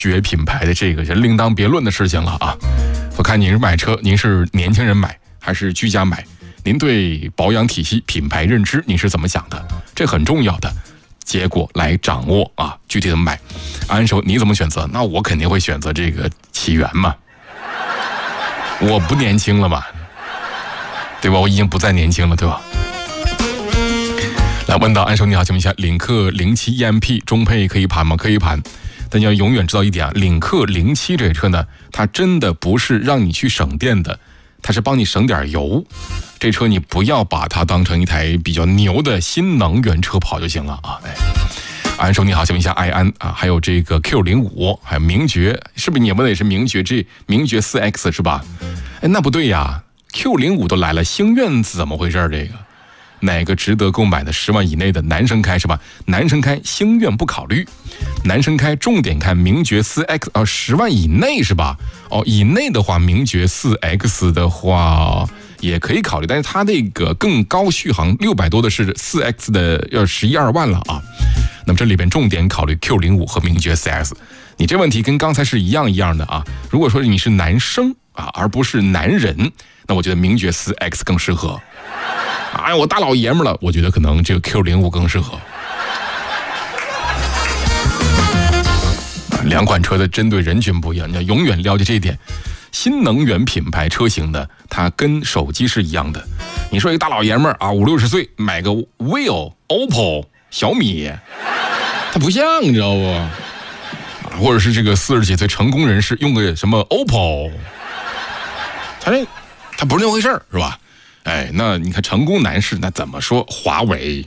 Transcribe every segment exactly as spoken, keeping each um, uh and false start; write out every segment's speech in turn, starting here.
爵品牌的这个是另当别论的事情了啊。我看您是买车，您是年轻人买还是居家买？您对保养体系、品牌认知，您是怎么想的？这很重要的结果来掌握啊，具体怎么买？安守你怎么选择？那我肯定会选择这个起源嘛。我不年轻了嘛，对吧？我已经不再年轻了，对吧？来问到安守你好，请问一下，领克零七 E M P 中配可以盘吗？可以盘。但你要永远知道一点啊，领克零七这车呢，它真的不是让你去省电的，它是帮你省点油。这车你不要把它当成一台比较牛的新能源车跑就行了啊！哎，安守你好，请问一下爱安啊，还有这个 Q 零五，还有名爵，是不是你问的也是名爵？这名爵 四 X 是吧？哎，那不对呀 ，Q 零五都来了，星愿怎么回事？这个哪个值得购买的？十万以内的男生开是吧？男生开星愿不考虑，男生开重点看名爵 四 X 啊，十万以内是吧？哦，以内的话，名爵 四 X 的话也可以考虑，但是它那个更高续航，六百多的是 四 X 的，要十一二万了啊。那么这里边重点考虑 Q 零五和名爵 四 X。你这问题跟刚才是一样一样的啊。如果说你是男生啊，而不是男人，那我觉得名爵 四 X 更适合。哎，我大老爷们了，我觉得可能这个 Q 零五更适合。两款车的针对人群不一样，你要永远了解这一点。新能源品牌车型呢，它跟手机是一样的。你说一个大老爷们儿啊，五六十岁买个 vivo、O P P O、小米，它不像，你知道不？或者是这个四十几岁成功人士用个什么 O P P O， 它这它不是那回事儿，是吧？哎，那你看成功男士那怎么说？华为、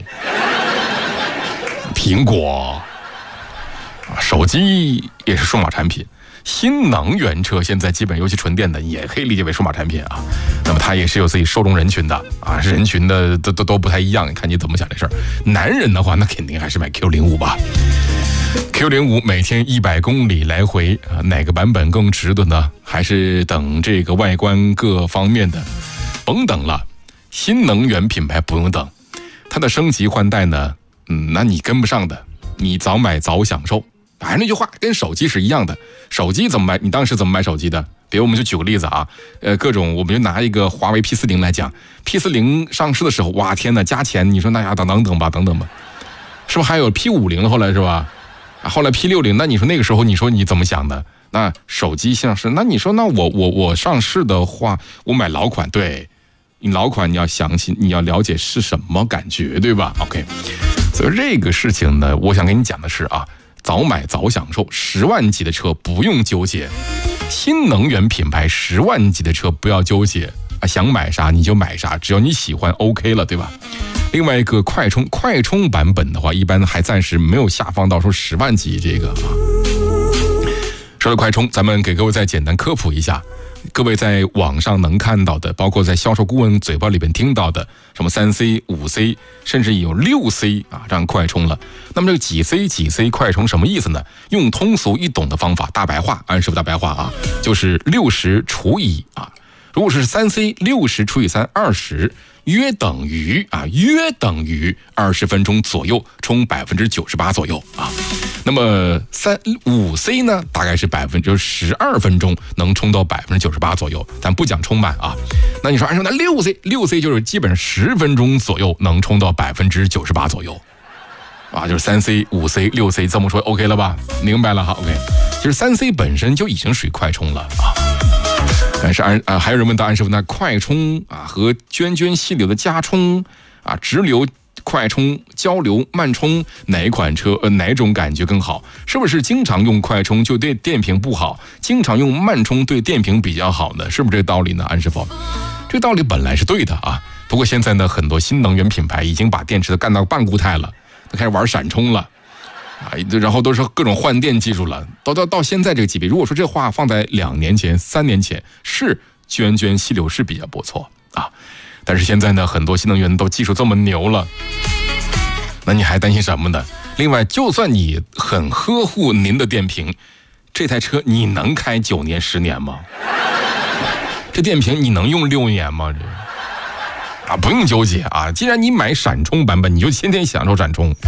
苹果，手机也是数码产品。新能源车现在基本尤其纯电的也可以理解为数码产品啊，那么它也是有自己受众人群的啊，人群的都都都不太一样，看你怎么想这事儿。男人的话，那肯定还是买 Q 零五吧。Q 零五每天一百公里来回啊，哪个版本更值得呢？还是等这个外观各方面的，甭等了。新能源品牌不用等，它的升级换代呢，嗯，那你跟不上的，你早买早享受。还是那句话，跟手机是一样的。手机怎么买？你当时怎么买手机的？比如我们就举个例子啊，呃，各种我们就拿一个华为 P 四零 来讲 ，P 四零 上市的时候，哇天哪，加钱，你说那呀，等等等吧，等等吧，是不是还有 P 五零 了？后来是吧？啊，后来 P 六零，那你说那个时候，你说你怎么想的？那手机上市，那你说那我我我上市的话，我买老款，对，你老款你要详细，你要了解是什么感觉，对吧 ？OK， 所以这个事情呢，我想跟你讲的是啊。早买早享受，十万级的车不用纠结，新能源品牌十万级的车不要纠结啊，想买啥你就买啥，只要你喜欢 OK 了，对吧？另外一个快充，快充版本的话，一般还暂时没有下放到说十万级这个啊。说到快充，咱们给各位再简单科普一下。各位在网上能看到的，包括在销售顾问嘴巴里边听到的，什么三 C、五 C， 甚至有六 C 啊，这样快充了。那么这个几 C 几 C 快充什么意思呢？用通俗易懂的方法，大白话，按师傅大白话啊，就是六十除以啊，如果是三 C， 六十除以三，二十，约等于啊，约等于二十分钟左右充百分之九十八左右啊。那么三五 C 呢，大概是百分之十二分钟能充到百分之九十八左右，但不讲充满啊。那你说按说那六 C 六 C 就是基本上十分钟左右能充到百分之九十八左右，啊，就是三 C、五 C、六 C 这么说 OK 了吧？明白了哈 ，OK。其实三 C 本身就已经属于快充了啊。但是安啊，还有人问到安师傅，那快充啊和涓涓细流的加充啊，直流。快充、交流、慢充，哪一款车呃哪种感觉更好？是不是经常用快充就对电瓶不好，经常用慢充对电瓶比较好呢？是不是这个道理呢？安师傅，这个道理本来是对的啊。不过现在呢，很多新能源品牌已经把电池干到半固态了，都开始玩闪充了啊，然后都是各种换电技术了。到到到现在这个级别，如果说这话放在两年前、三年前，是涓涓细流是比较不错啊。但是现在呢，很多新能源都技术这么牛了，那你还担心什么呢？另外，就算你很呵护您的电瓶，这台车你能开九年、十年吗？这电瓶你能用六年吗？这啊，不用纠结啊！既然你买闪充版本，你就天天享受闪充。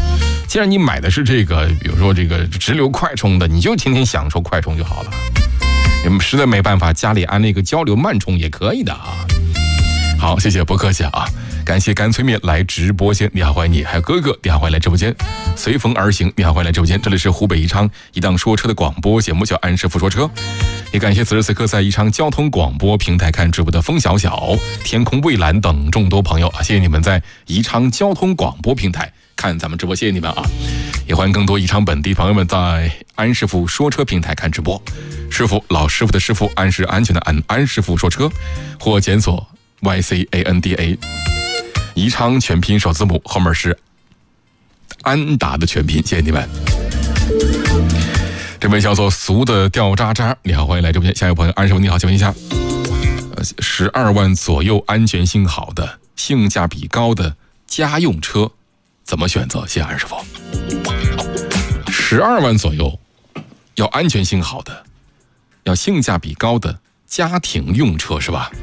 既然你买的是这个，比如说这个直流快充的，你就天天享受快充就好了。你们实在没办法，家里安那个交流慢充也可以的啊。好，谢谢，不客气啊。感谢干脆面来直播间，你好欢迎你，还有哥哥你好欢迎来直播间，随风而行你好欢迎来直播间，这里是湖北宜昌一档说车的广播节目，叫安师傅说车。也感谢此时此刻在宜昌交通广播平台看直播的风小小、天空蔚蓝等众多朋友啊，谢谢你们在宜昌交通广播平台看咱们直播，谢谢你们啊！也欢迎更多宜昌本地朋友们在安师傅说车平台看直播。师傅，老师傅的师傅，安是安全的安，安师傅说车，或检索 Y C A N D A。宜昌全拼首字母后面是安达的全拼，谢谢你们。这位叫做俗的掉渣渣，你好，欢迎来直播间。下一位朋友，安师傅你好，请问一下，呃，十二万左右安全性好的、性价比高的家用车怎么选择？谢谢安师傅。十二万左右，要安全性好的，要性价比高的家庭用车是吧？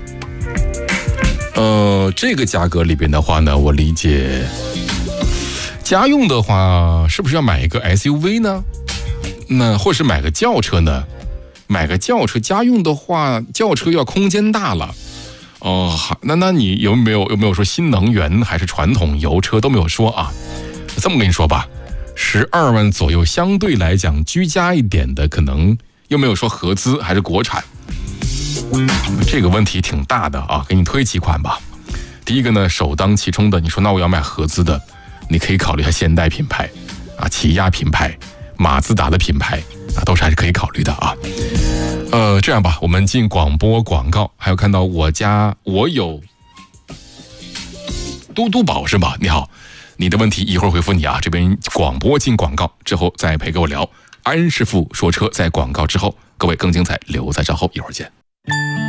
呃，这个价格里边的话呢，我理解，家用的话，是不是要买一个 S U V 呢？那或是买个轿车呢？买个轿车，家用的话，轿车要空间大了。哦，那那你有没有有没有说新能源还是传统油车都没有说啊？这么跟你说吧，十二万左右，相对来讲居家一点的，可能又没有说合资还是国产。这个问题挺大的啊，给你推几款吧。第一个呢，首当其冲的，你说那我要买合资的，你可以考虑一下现代品牌啊、起亚品牌、马自达的品牌啊，都是还是可以考虑的啊。呃，这样吧，我们进广播广告，还有看到我家我有嘟嘟宝是吧？你好，你的问题一会儿回复你啊。这边广播进广告之后再陪给我聊。安师傅说车在广告之后，各位更精彩，留在稍后，一会儿见。